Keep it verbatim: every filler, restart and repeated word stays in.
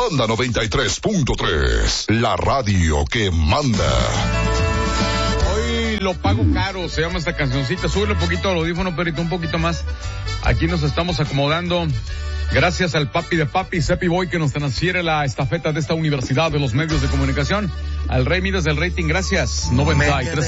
Banda noventa y tres punto tres, la radio que manda. Hoy lo pago caro, se llama esta cancioncita. Súbele un poquito al audífono, Perito, un poquito más. Aquí nos estamos acomodando. Gracias al papi de papi, Cepi Boy, que nos transfiere la estafeta de esta universidad de los medios de comunicación. Al Rey Midas del rating, gracias. noventa y tres